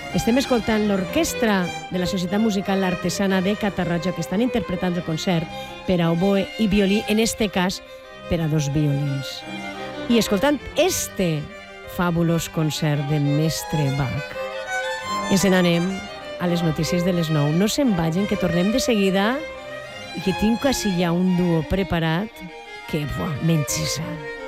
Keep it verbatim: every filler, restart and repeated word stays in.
Estem escoltant l'orquestra de la Societat Musical Artesana de Catarroja, que estan interpretant el concert per a oboe i violí, en este cas per a dos violins. I escoltant este fabulós concert del mestre Bach, ens n'anem a les notícies de les nou. No se'n vagin, que tornem de seguida i que tinc quasi ja un duo preparat que, buah, m'enxissa.